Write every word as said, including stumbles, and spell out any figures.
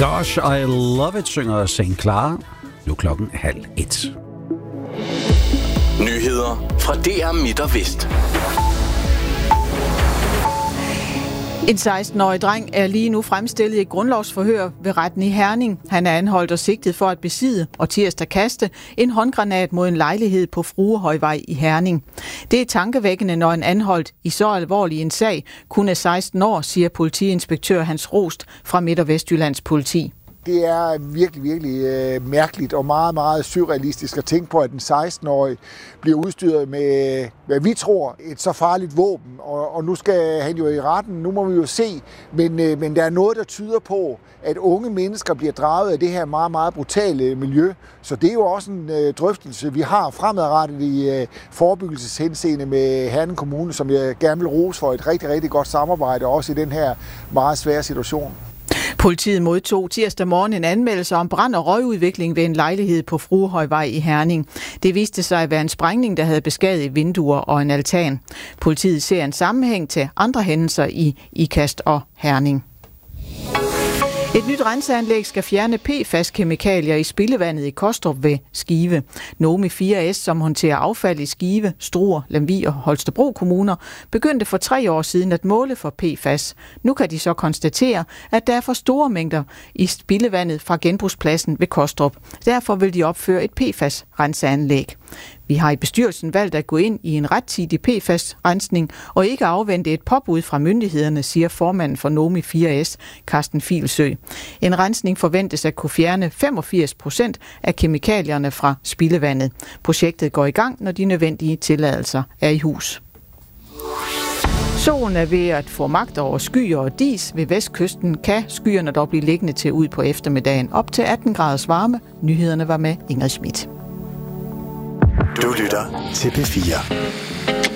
Gosh, I love it, synger Saint Clara. Nu klokken halv et. Nyheder fra D R Midt og Vest. En seksten-årig dreng er lige nu fremstillet i grundlovsforhør ved retten i Herning. Han er anholdt og sigtet for at besidde og tirsdag kaste en håndgranat mod en lejlighed på Fruehøjvej i Herning. Det er tankevækkende, når en anholdt i så alvorlig en sag kun er seksten år, siger politiinspektør Hans Rost fra Midt- og Vestjyllands politi. Det er virkelig, virkelig øh, mærkeligt og meget, meget surrealistisk at tænke på, at en seksten-årig bliver udstyret med, hvad vi tror, et så farligt våben. Og, og nu skal han jo i retten, nu må vi jo se, men, øh, men der er noget, der tyder på, at unge mennesker bliver draget af det her meget, meget brutale miljø. Så det er jo også en øh, drøftelse, vi har fremadrettet i øh, forebyggelseshenseende med Herning Kommune, som jeg gerne vil rose for et rigtig, rigtig godt samarbejde, også i den her meget svære situation. Politiet modtog tirsdag morgen en anmeldelse om brand- og røgudvikling ved en lejlighed på Fruehøjvej i Herning. Det viste sig at være en sprængning, der havde beskadiget vinduer og en altan. Politiet ser en sammenhæng til andre hændelser i Ikast og Herning. Et nyt renseanlæg skal fjerne P F A S-kemikalier i spildevandet i Kostrup ved Skive. Nomi fire S, som håndterer affald i Skive, Struer, Lemvig og Holstebro kommuner, begyndte for tre år siden at måle for P F A S. Nu kan de så konstatere, at der er for store mængder i spildevandet fra genbrugspladsen ved Kostrup. Derfor vil de opføre et P F A S-renseanlæg. Vi har i bestyrelsen valgt at gå ind i en rettidig P F A S-rensning og ikke afvente et påbud fra myndighederne, siger formanden for Nomi fire S, Carsten Filsø. En rensning forventes at kunne fjerne femogfirs procent af kemikalierne fra spildevandet. Projektet går i gang, når de nødvendige tilladelser er i hus. Solen er ved at få magt over skyer og dis. Ved vestkysten kan skyerne dog blive liggende til ud på eftermiddagen op til atten graders varme. Nyhederne var med Ingrid Schmidt. Du lytter til P fire.